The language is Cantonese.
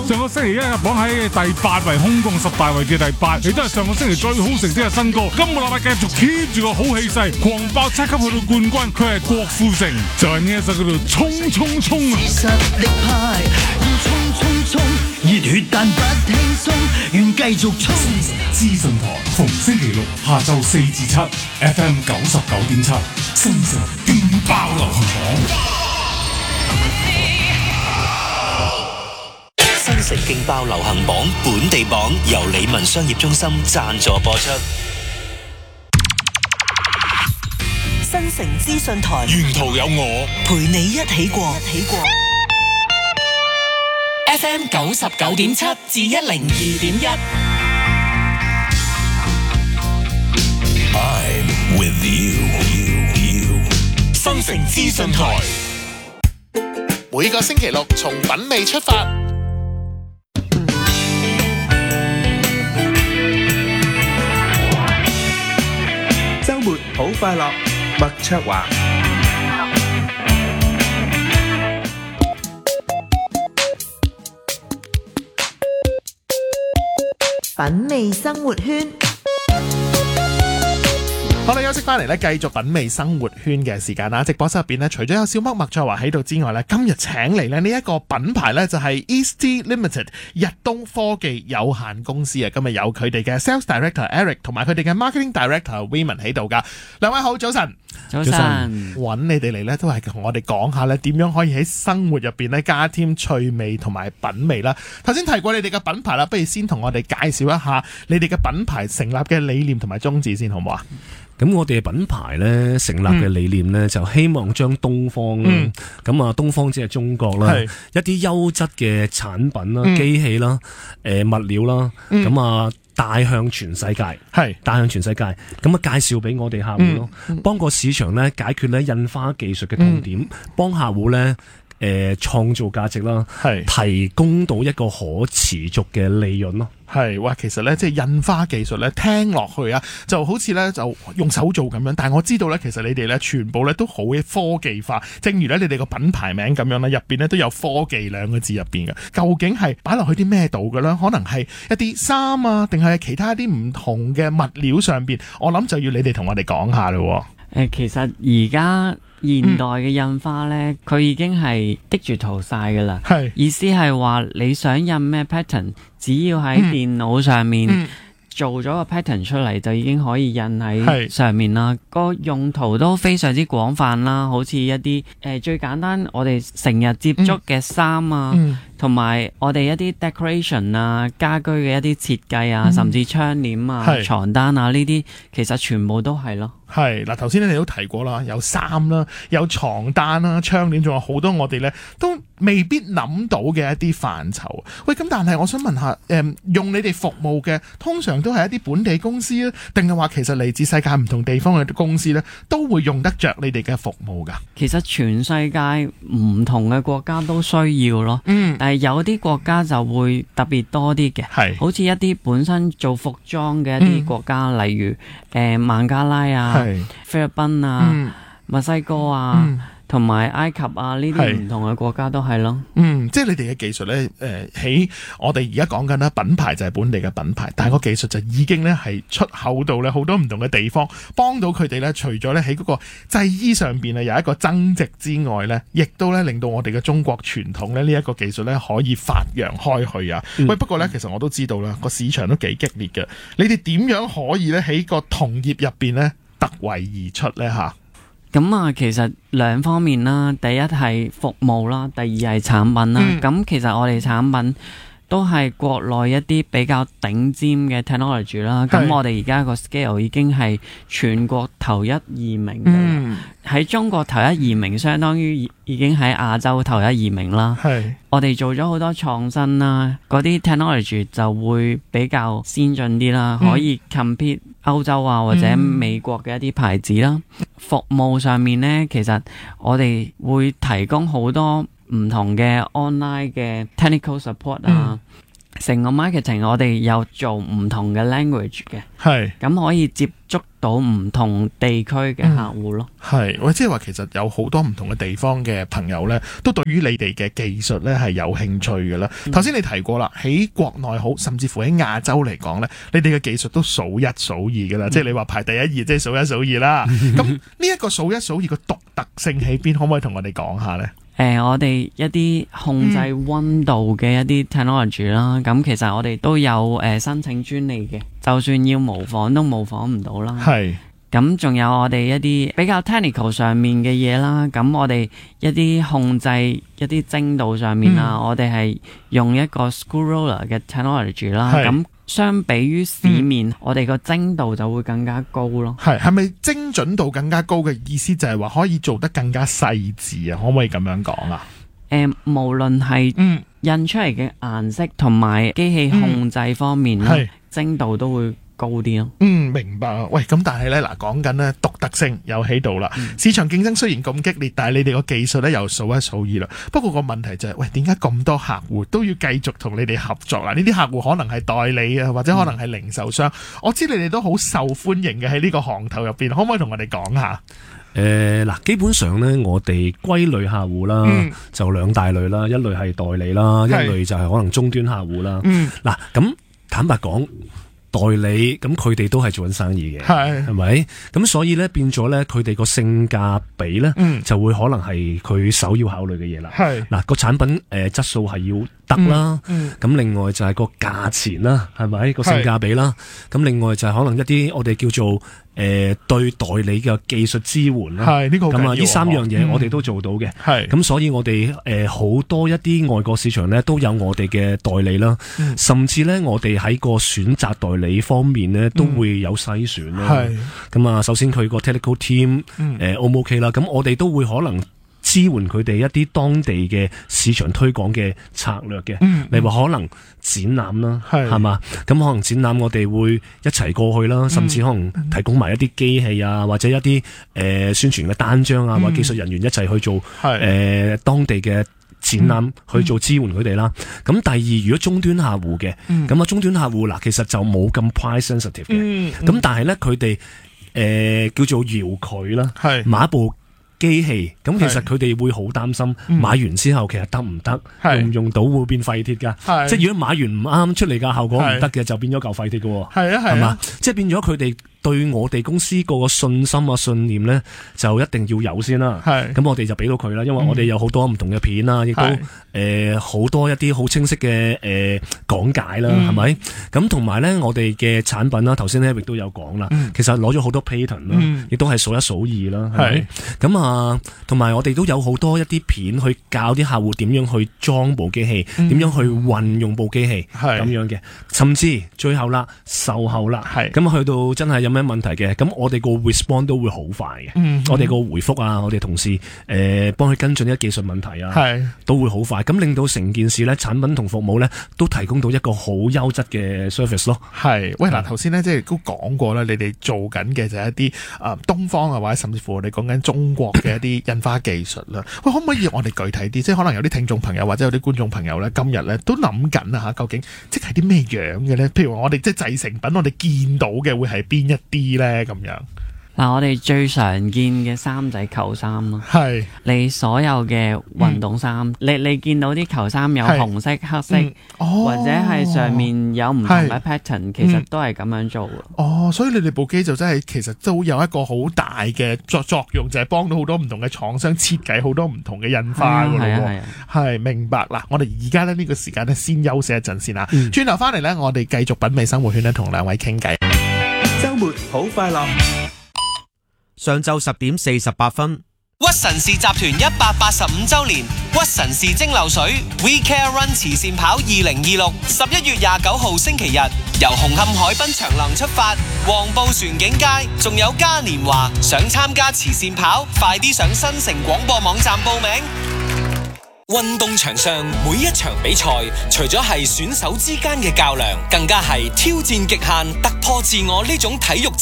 上個星期一日榜喺第8位，空降10大位嘅第8，亦都係上個星期最好成績嘅新歌。今個禮拜繼續 keep 住個好氣勢，狂爆7級去到冠軍，佢係郭富城，就係呢一首叫做《衝衝衝》啊！ 實力派要衝衝衝，熱血但不輕鬆，願繼續衝。 資訊台逢星期六下晝4至7 FM 99.7，新城勁爆流行榜。 新城勁爆流行榜本地榜由理文商業中心贊助播出。 新城資訊台， 沿途有我陪你一起過。FM 99.7至102.1。 I'm with you。 新城資訊台，每個星期六從品味出發。 週末好快樂，麥卓華。 品味生活圈。 好啦，休息翻嚟咧，繼續品味生活圈嘅時間啦。直播室入邊咧，除咗有小麥麥卓華喺度之外咧，今日請嚟咧呢一個品牌咧就係 Easty Limited 日東科技有限公司啊。今日有佢哋嘅 Sales Director Eric 同埋佢哋嘅 Marketing Director Raymond 喺度噶。兩位好，早晨。 早晨。 揾你哋嚟咧，都係同我哋講下咧，點樣可以喺生活入邊咧加添趣味同埋品味啦。頭先提過你哋嘅品牌啦，不如先同我哋介紹一下你哋嘅品牌成立嘅理念同埋宗旨先，好唔好啊？ 咁我哋嘅品牌咧成立嘅理念咧，就希望將東方啦，咁東方即係中國啦，一啲優質嘅產品啦、機器啦、物料啦，咁帶向全世界，帶向全世界，咁介紹俾我哋客戶咯，幫個市場咧解決咧印花技術嘅痛點，幫客戶咧創造價值啦，提供到一個可持續嘅利潤咯。 哇，其實咧即係印花技術咧，聽落去啊，就好似咧就用手做咁樣。但係我知道咧，其實你哋咧全部咧都好嘅科技化。正如咧你哋個品牌名咁樣咧，入邊咧都有科技兩個字入邊嘅。究竟係擺落去啲咩度嘅咧？可能係一啲衫啊，定係其他一啲唔同嘅物料上邊？我諗就要你哋同我哋講下咯。 其實而家現代嘅印花咧，佢已經係digital晒噶啦。意思係話你想印咩 pattern， 只要喺電腦上面做咗個 pattern 出嚟，就已經可以印喺上面啦。個用途都非常之廣泛啦，好似一啲最簡單我哋成日接觸嘅衫啊，同埋我哋一啲 decoration 啊、家居嘅一啲設計啊，甚至窗簾啊、床單啊呢啲，其實全部都係咯。 嗱，頭先你都提過啦，有衫啦，有床單啦、窗簾，仲有好多我哋咧都未必諗到嘅一啲範疇。喂，咁但係我想問下，用你哋服務嘅通常都係一啲本地公司啊，定係話其實嚟自世界唔同地方嘅公司咧，都會用得着你哋嘅服務㗎？ 其實全世界唔同嘅國家都需要咯，但係有啲國家就會特別多啲嘅，好似一啲本身做服裝嘅一啲國家，例如孟加拉啊、菲律賓啊、墨西哥啊，同埋埃及啊，呢啲唔同嘅國家都係咯。 即係你哋嘅技術咧，喺我哋而家講緊啦，品牌就係本地嘅品牌，但係個技術就已經咧係出口到咧好多唔同嘅地方，幫到佢哋咧，除咗咧喺嗰個製衣上邊有一個增值之外咧，亦都咧令到我哋嘅中國傳統咧呢一個技術咧可以發揚開去啊！喂，不過咧其實我都知道啦，個市場都幾激烈嘅，你哋點樣可以咧喺個同業入邊咧突圍而出咧吓？ 咁其實兩方面啦，第一係服務啦，第二係產品啦。咁其實我哋產品都係國內一啲比較頂尖嘅 technology 啦。咁我哋而家個 scale 已經係全國頭一二名嘅，喺中國頭一二名，相當於已經喺亞洲頭一二名啦。我哋做咗好多創新啦，嗰啲 technology 就會比較先進啲啦，可以 compete 歐洲啊或者美國嘅一啲牌子啦。服務上面呢，其實我哋會提供好多唔同嘅 online 嘅 technical support 啊，成個 marketing 我哋有做唔同嘅 language 嘅，咁可以接觸到唔同地區嘅客戶咯。 係，喂，即係話其實有好多唔同嘅地方嘅朋友咧，都對於你哋嘅技術咧係有興趣嘅啦。頭先你提過啦，喺國內好，甚至乎喺亞洲嚟講咧，你哋嘅技術都數一數二嘅啦。即係你話排第一二，即係數一數二啦。咁呢一個數一數二嘅獨特性喺邊？可唔可以同我哋講下咧？ 我哋一啲控制溫度嘅一啲 technology 啦，咁其實我哋都有申請專利嘅，就算要模仿都模仿唔到啦。係。咁仲有我哋一啲比較 technical 上面嘅嘢啦，咁我哋一啲控制一啲精度上面啦，我哋係用一個 screw roller 嘅 technology 啦，咁相比於市面，我哋個精度就會更加高咯。係咪精準度更加高嘅意思就係話可以做得更加細緻啊？可唔可以咁樣講啊？ 無論係印出嚟嘅顏色同埋機器控制方面咧，精度都會高啲咯。 明白啊。喂，咁但係咧嗱，講緊咧獨特性有喺度啦。市場競爭雖然咁激烈，但係你哋個技術咧又數一數二啦。不過個問題就係，喂，點解咁多客戶都要繼續同你哋合作啊？呢啲客戶可能係代理啊，或者可能係零售商。我知你哋都好受歡迎嘅喺呢個行頭入邊，可唔可以同我哋講下？ 嗱，基本上咧，我哋歸類客戶啦，就兩大類啦，一類係代理啦，一類就係可能終端客戶啦。嗱，咁坦白講，代理咁佢哋都係做緊生意嘅，係咪？咁所以咧變咗咧，佢哋個性價比咧，就會可能係佢首要考慮嘅嘢啦。係嗱，個產品質素係要得啦，咁另外就係個價錢啦，係咪個性價比啦？咁另外就係可能一啲我哋叫做對代理嘅技術支援啦，係呢個咁啊，呢三樣嘢我哋都做到嘅，係咁，所以我哋好多一啲外國市場咧都有我哋嘅代理啦，甚至咧我哋喺個選擇代理方面咧都會有篩選啦，係咁啊，首先佢個 technical team O 唔 OK 啦，咁我哋都會可能支援佢哋一啲當地嘅市場推廣嘅策略嘅，例如話可能展覽啦，係嘛，咁可能展覽我哋會一齊過去啦，甚至可能提供埋一啲機器啊，或者一啲宣傳嘅單張啊，或者技術人員一齊去做當地嘅展覽去做支援佢哋啦。咁第二，如果終端客戶嘅，咁啊終端客戶嗱，其實就冇咁 price sensitive 嘅，咁但係咧佢哋叫做遙距啦，買一部機器，咁其實佢哋會好擔心買完之後其實得唔得，用唔用到會變廢鐵㗎，即係如果買完唔啱出嚟嘅效果唔得嘅，就變咗嚿廢鐵㗎喎，係嘛？即係變咗佢哋對我哋公司個信心啊信念咧，就一定要有先啦。咁我哋就俾到佢啦，因為我哋有好多唔同嘅片啦，亦都好多一啲好清晰嘅講解啦，係咪？咁同埋咧，我哋嘅產品啦，頭先咧亦都有講啦，其實攞咗好多 patent 啦，亦都係數一數二啦，係咪？咁啊，同埋我哋都有好多一啲片去教啲客戶點樣去裝部機器，點樣去運用部機器咁樣嘅，甚至最後啦，售後啦，咁去到真係有咩問題嘅，咁我哋個 respond 都會好快嘅，我哋個回覆啊，我哋同事幫佢跟進一啲技術問題啊，都會好快，咁令到成件事咧，產品同服務咧都提供到一個好優質嘅 service 咯。係，喂嗱，頭先咧即係都講過啦，你哋做緊嘅就係一啲東方啊，或者甚至乎我哋講緊中國嘅一啲印花技術啦。喂，可唔可以我哋具體啲？即係可能有啲聽眾朋友或者有啲觀眾朋友咧，今日咧都諗緊啊嚇，究竟即係啲咩樣嘅咧？譬如我哋即係製成品，我哋見到嘅會係邊一啲咧？咁樣嗱，我哋最常見嘅衫就係球衫咯。係你所有嘅運動衫，你見到啲球衫有紅色、黑色，或者係上面有唔同嘅 pattern，其實都係咁樣做嘅。 所以你哋部機就真係其實都有一個好大嘅作用，就係幫到好多唔同嘅廠商設計好多唔同嘅印花㗎咯。係明白啦。我哋而家咧呢個時間咧先休息一陣先啦。轉頭翻嚟咧，我哋繼續品味生活圈咧，同兩位傾偈。 週末好快樂。上晝10:48。 屈臣氏集團185周年屈臣氏蒸餾水 We Care Run 慈善跑2026 11月29號星期日，由紅磡海濱長廊出發，黃埔船景街，仲有嘉年華。想參加慈善跑，快啲上新城廣播網站報名。 運動場上每一場比賽，除咗係選手之間嘅較量，更加係挑戰極限、突破自我呢種體育